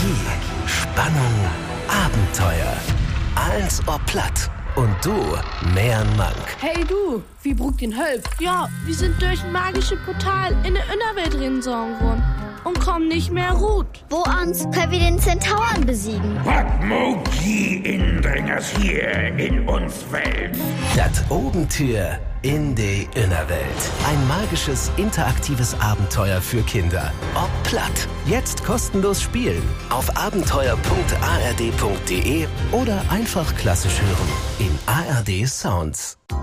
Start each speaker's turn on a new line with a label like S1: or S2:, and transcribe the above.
S1: Magie, Spannung, Abenteuer. Alles ob platt. Und du, mehr Mank.
S2: Hey du, wie Bruck den Hölp?
S3: Ja, wir sind durch ein magisches Portal in der Innerwelt reingesogen worden und kommen nicht mehr gut.
S4: Wo uns können wir den Zentauren besiegen?
S5: Wat Mogi Indringers hier in uns Welt.
S1: Das Obentür in die Innerwelt. Ein magisches, interaktives Abenteuer für Kinder. Ob platt. Jetzt kostenlos spielen. Auf abenteuer.ard.de oder einfach klassisch hören. In ARD Sounds.